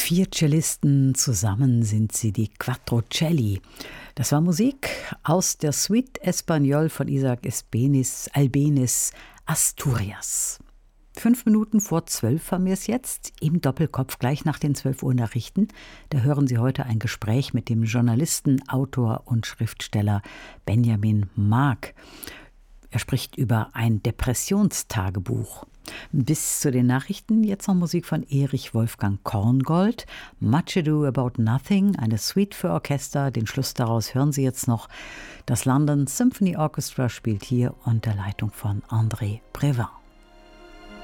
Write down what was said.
4 Cellisten, zusammen sind sie die Quattrocelli. Das war Musik aus der Suite Espagnole von Isaac Albéniz, Asturias. 5 Minuten vor 12 haben wir es jetzt, im Doppelkopf, gleich nach den 12 Uhr Nachrichten. Da hören Sie heute ein Gespräch mit dem Journalisten, Autor und Schriftsteller Benjamin Mark. Er spricht über ein Depressionstagebuch. Bis zu den Nachrichten jetzt noch Musik von Erich Wolfgang Korngold. Much Ado About Nothing, eine Suite für Orchester. Den Schluss daraus hören Sie jetzt noch. Das London Symphony Orchestra spielt hier unter Leitung von André Previn.